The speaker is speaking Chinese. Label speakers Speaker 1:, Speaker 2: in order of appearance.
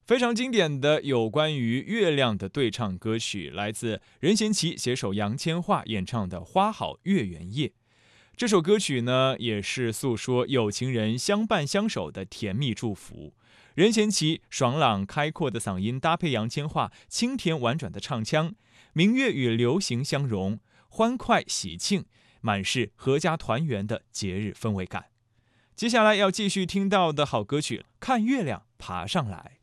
Speaker 1: 非常经典的有关于月亮的对唱歌曲，来自任贤齐携手杨千嬅演唱的《花好月圆夜》。这首歌曲呢，也是诉说有情人相伴相守的甜蜜祝福。任贤齐爽朗开阔的嗓音搭配杨千嬅清甜婉转的唱腔，明月与流行相融，欢快喜庆，满是阖家团圆的节日氛围感。接下来要继续听到的好歌曲《看月亮爬上来》。